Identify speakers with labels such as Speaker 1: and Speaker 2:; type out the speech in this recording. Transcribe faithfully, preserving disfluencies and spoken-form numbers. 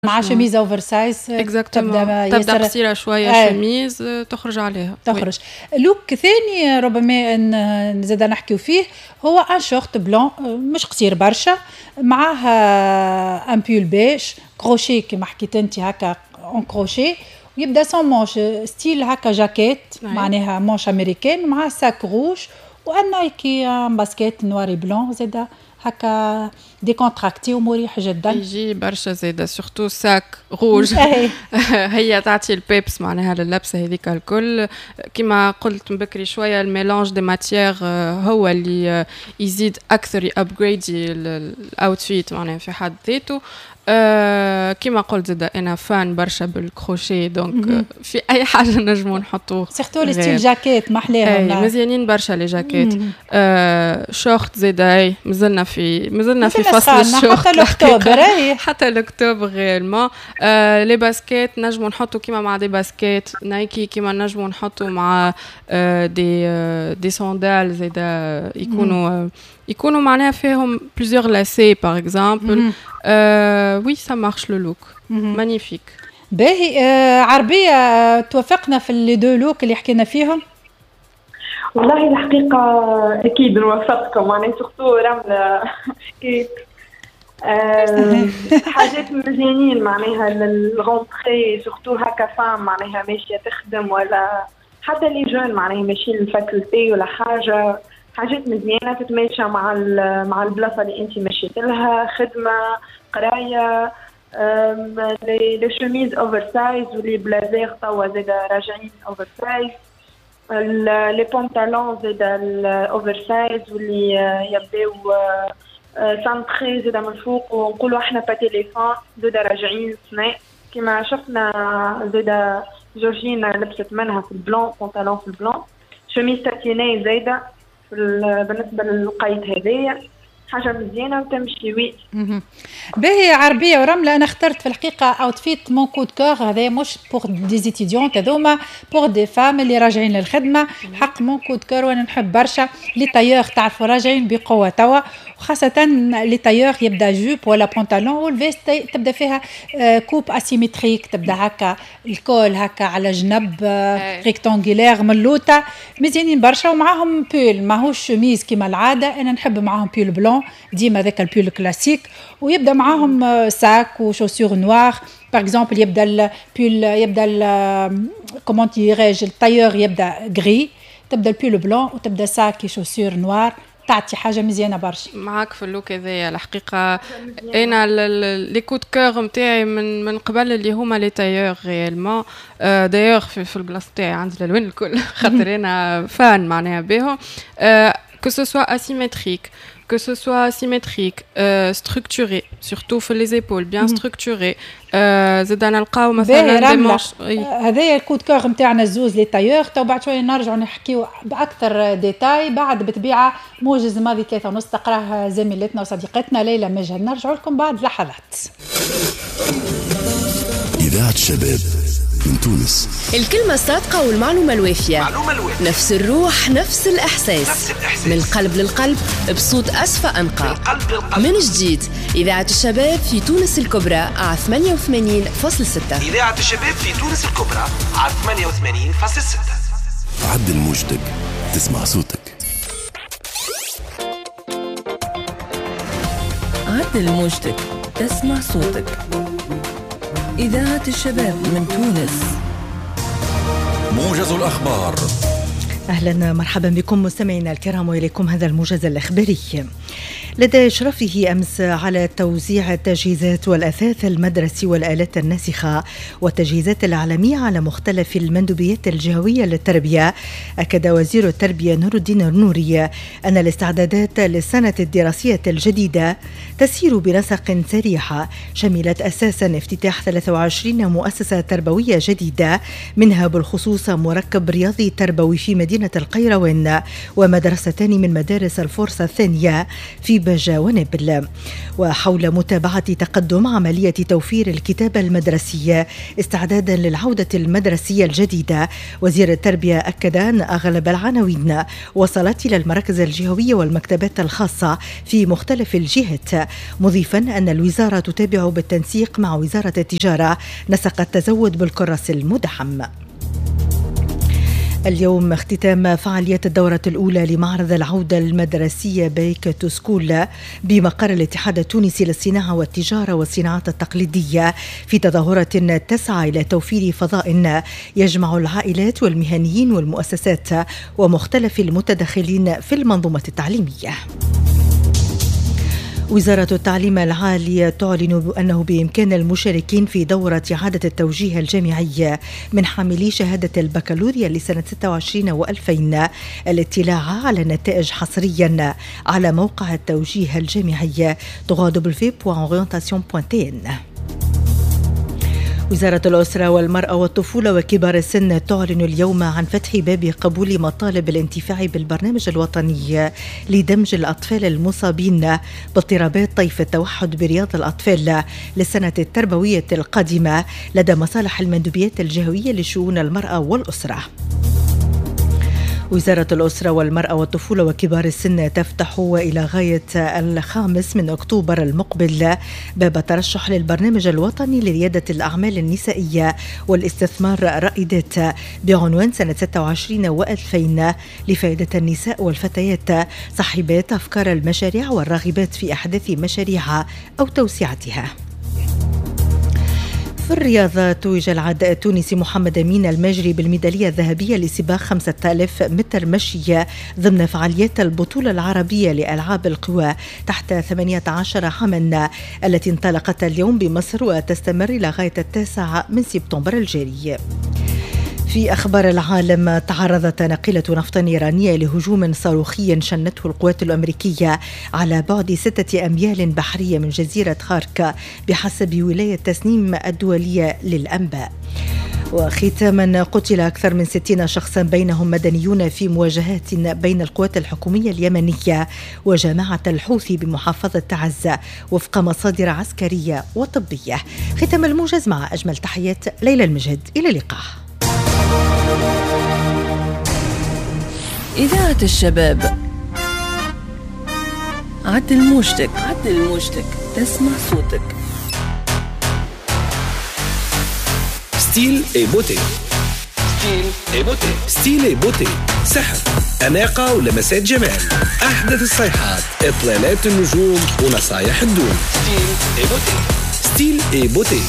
Speaker 1: مع شميز اوفر سايز
Speaker 2: تبدا تبدا قصيره شويه آه. شميز تخرج عليها
Speaker 1: تخرج وي. لوك ثاني ربما نزيد نحكيو فيه هو ان شورت بلون مش قصير برشا معاها ان بول بيج كروشي كما حكيت انت هكا اون كروشي ويبدا سون مونش ستيل هكا جاكيت معناها مونش امريكان مع ساك روج وان نايكي باسكيت نواري بلون زاده هكا ديكونتراكتي ومريح جدا
Speaker 2: يجي برشا زاده سورتو ساك روج هي تعطي البيبس معناها لللبسه هذيك الكل كما قلت بكري شويه الميلانج دي ماتيير هو اللي يزيد اكثر ابجريدي الاوتفيت معناها في حد ذاته أه كما قلت زاد انا فان برشا بالكروشيه دونك في اي حاجه نجمو نحطوه
Speaker 1: سيرتو لي ستيل جاكيت محلاهم
Speaker 2: مزيانين برشا لي جاكيت أه شورت زاد مازلنا في مازلنا في فصل الشورت
Speaker 1: حتى لاكتوبر
Speaker 2: حتى لاكتوبر ريالمون أه لي باسكيت نجمو نحطو كيما مع دي باسكيت نايكي كيما نجمو نحطو مع أه دي أه دي ساندال زاد يكونوا أه يكونوا معناها فيهم plusieurs lacets par exemple euh, oui ça marche le look magnifique
Speaker 1: باهي آه عربية توافقنا في اللي دو لوك اللي حكينا فيهم
Speaker 3: والله الحقيقة أكيد نوافقكم معناها سورتو رملة كيك آه حاجات مزيانين معناها للغونتري سورتو هكا فام معناها ماشية تخدم ولا حتى لي جون معناها ماشيين للفاكولتي ولا حاجة حاجات مزيانة تتماشى مع مع البلاصة اللي انت مشيت لها خدمة قراية لي شميز اوفر سايز ولي بلازير توا زاد راجعين اوفر سايز لي بونطالون زاد الاوفر سايز واللي يبداو سانتري زاد من فوق ونقولوا احنا با تيليفون زاد راجعين صناع كما شفنا زاد جورجينا لبست منها في البلون بونطالون في البلون شميز تاتيني زايده بالنسبه للقيد هذايا حاجه مزيانه وتمشي وي
Speaker 1: باهي عربيه ورمله. انا اخترت في الحقيقه اوتفيت مون كود كور هذا مش بور دي زيتيديون هذوما بور دي فام اللي راجعين للخدمه حق مون كود كور. وانا نحب برشا لي تايور تعرفوا راجعين بقوه توا وخاصه لي تايور يبدا جوب ولا بونطالون والفيست تبدا فيها كوب اسيمتريك تبدا هكا الكول هكا على جنب ريكتانغولير من لوطه مزيانين برشا ومعاهم بول ماهوش شميز كما العاده. انا نحب معاهم بول بلون ديما ذاك البول كلاسيك ويبدا معاهم ساك وشوسور نوار باغ اكزومبل يبدا البول يبدا كومون تيريج التايور يبدا غري تبدا البول بلون وتبدا ساك شوسور نوار تعطي حاجه مزيانه برشا
Speaker 2: معاك في اللوك هذايا. الحقيقه انا لي كود كور نتاعي من من قبل اللي هما لي تايور ريالمون دايوغ في, في البلاصه تاعي عند الالوان الكل خاطر انا فان معناها بهم que ce soit asymétrique que ce soit symétrique euh, structuré surtout في les épaules bien structuré زاد نلقاو مثلا دي مانش
Speaker 1: هذايا الكود كور نتاعنا الزوز لي تايور تو بعد شويه نرجعوا نحكيو باكثر ديتاي بعد بطبيعه موجز ماضي ثلاثة ونص تقراه زميلتنا وصديقتنا ليلى مجهل. نرجعوا لكم بعد لحظات.
Speaker 4: إذاعة الشباب من تونس.
Speaker 5: الكلمة الصادقة والمعلومة الوافية.
Speaker 4: معلومة الوافية.
Speaker 5: نفس الروح نفس الإحساس.
Speaker 4: نفس الإحساس.
Speaker 5: من القلب للقلب بصوت أصفى أنقى.
Speaker 4: من القلب للقلب.
Speaker 5: من جديد إذاعة الشباب في تونس الكبرى على ثمانية وثمانين فاصلة ستة.
Speaker 4: إذاعة الشباب في تونس الكبرى على ثمانية وثمانين فاصلة ستة. عدل موجتك تسمع صوتك.
Speaker 5: عدل موجتك تسمع صوتك. إذاعة الشباب من تونس.
Speaker 4: موجز الأخبار.
Speaker 6: أهلا مرحبا بكم مستمعينا الكرام وإليكم هذا الموجز الإخباري. لدى إشرافه أمس على توزيع التجهيزات والأثاث المدرسي والآلات الناسخة والتجهيزات العالمية على مختلف المندوبيات الجهوية للتربية، أكد وزير التربية نور الدين النوري أن الاستعدادات للسنة الدراسية الجديدة تسير بنسق سريع شملت أساسا افتتاح ثلاثة وعشرين مؤسسة تربوية جديدة، منها بالخصوص مركب رياضي تربوي في مدينة القيروان ومدرستان من مدارس الفرصة الثانية في باجة ونابل. وحول متابعة تقدم عملية توفير الكتابة المدرسية استعدادا للعودة المدرسية الجديدة، وزير التربية أكد أن أغلب العناوين وصلت إلى المراكز الجهوية والمكتبات الخاصة في مختلف الجهات، مضيفا أن الوزارة تتابع بالتنسيق مع وزارة التجارة نسق التزود بالكراسي المدعم. اليوم اختتام فعاليات الدورة الأولى لمعرض العودة المدرسية بيك تو سكول بمقر الاتحاد التونسي للصناعة والتجارة والصناعات التقليدية، في تظاهرة تسعى إلى توفير فضاء يجمع العائلات والمهنيين والمؤسسات ومختلف المتدخلين في المنظومة التعليمية. وزارة التعليم العالي تعلن أنه بإمكان المشاركين في دورة إعادة التوجيه الجامعي من حاملي شهادة البكالوريا لسنة ستة وعشرين وألفين الاطلاع على النتائج حصريا على موقع التوجيه الجامعي دبليو دبليو دبليو دوت أورينتاسيون دوت تي إن. وزارة الأسرة والمرأة والطفولة وكبار السن تعلن اليوم عن فتح باب قبول مطالب الانتفاع بالبرنامج الوطني لدمج الأطفال المصابين باضطرابات طيف التوحد برياض الأطفال للسنة التربوية القادمة لدى مصالح المندوبيات الجهوية لشؤون المرأة والأسرة. وزارة الأسرة والمرأة والطفولة وكبار السن تفتح إلى غاية الخامس من أكتوبر المقبل باب الترشح للبرنامج الوطني لريادة الأعمال النسائية والاستثمار الرائدات بعنوان سنة ستة وعشرين وألفين لفائدة النساء والفتيات صاحبات أفكار المشاريع والراغبات في إحداث مشاريع أو توسعتها. في الرياضة توج العداء التونسي محمد أمين المجري بالميدالية الذهبية لسباق خمسة آلاف متر مشي ضمن فعاليات البطولة العربية لألعاب القوى تحت ثمانية عشر عاما التي انطلقت اليوم بمصر وتستمر إلى غاية التاسع من سبتمبر الجاري. في أخبار العالم، تعرضت ناقلة نفط إيرانية لهجوم صاروخي شنته القوات الأمريكية على بعد ستة أميال بحرية من جزيرة خارك بحسب ولاية تسنيم الدولية للأنباء. وختاما، قتل أكثر من ستين شخصا بينهم مدنيون في مواجهات بين القوات الحكومية اليمنية وجماعة الحوثي بمحافظة تعز وفق مصادر عسكرية وطبية. ختام الموجز مع أجمل تحيات ليلى المجد، إلى اللقاء.
Speaker 5: إذاعة الشباب، عدل موجتك عدل موجتك تسمع صوتك.
Speaker 4: ستيل اي بوتي، ستيل اي بوتي، ستيل اي بوتي، سحر، أناقة ولمسات جمال، أحدث الصيحات، إطلالات النجوم ونصايح الدوم. ستيل اي بوتي، ستيل اي بوتي.